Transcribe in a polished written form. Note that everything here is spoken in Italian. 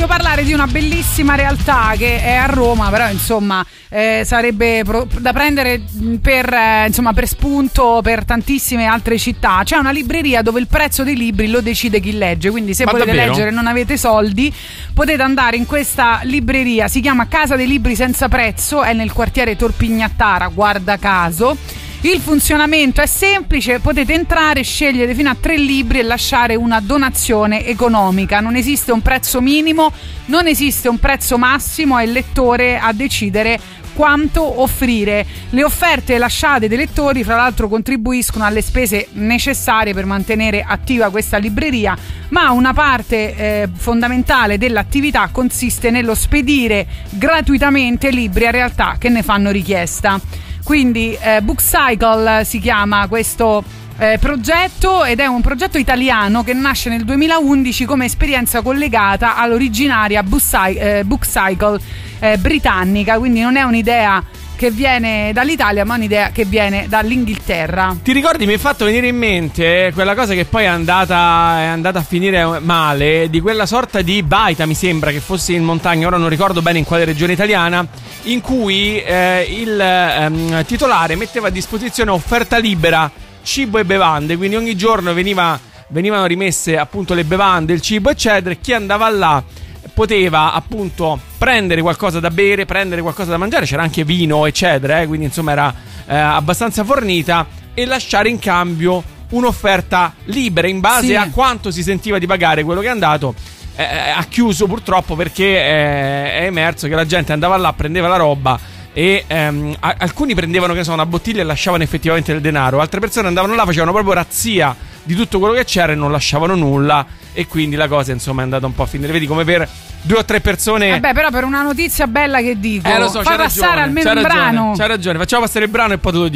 parlare di una bellissima realtà che è a Roma, però insomma sarebbe da prendere per spunto per tantissime altre città. C'è una libreria dove il prezzo dei libri lo decide chi legge, quindi se volete leggere e non avete soldi potete andare in questa libreria, si chiama Casa dei Libri Senza Prezzo, è nel quartiere Torpignattara, guarda caso. Il funzionamento è semplice, potete entrare, scegliere fino a 3 libri e lasciare una donazione economica. Non esiste un prezzo minimo, non esiste un prezzo massimo, è il lettore a decidere quanto offrire. Le offerte lasciate dai lettori, fra l'altro, contribuiscono alle spese necessarie per mantenere attiva questa libreria, ma una parte fondamentale dell'attività consiste nello spedire gratuitamente libri a realtà che ne fanno richiesta. Quindi Bookcycle si chiama questo progetto, ed è un progetto italiano che nasce nel 2011 come esperienza collegata all'originaria Bookcycle britannica, quindi non è un'idea che viene dall'Italia, ma un'idea che viene dall'Inghilterra. Ti ricordi, mi hai fatto venire in mente quella cosa che poi è andata a finire male, di quella sorta di baita, mi sembra che fosse in montagna, ora non ricordo bene in quale regione italiana, in cui il titolare metteva a disposizione offerta libera cibo e bevande, quindi ogni giorno venivano rimesse appunto le bevande, il cibo eccetera, e chi andava là poteva appunto prendere qualcosa da bere, prendere qualcosa da mangiare, c'era anche vino eccetera, quindi insomma era abbastanza fornita, e lasciare in cambio un'offerta libera in base a quanto si sentiva di pagare quello che è andato. Ha chiuso purtroppo perché è emerso che la gente andava là, prendeva la roba e alcuni prendevano, che ne so, una bottiglia e lasciavano effettivamente il denaro, altre persone andavano là, facevano proprio razzia di tutto quello che c'era e non lasciavano nulla, e quindi la cosa insomma è andata un po' a finire, vedi, come per 2 o 3 persone. Vabbè, però per una notizia bella che dico, lo so, fa passare almeno un brano. C'hai ragione, facciamo passare il brano e poi te lo dico.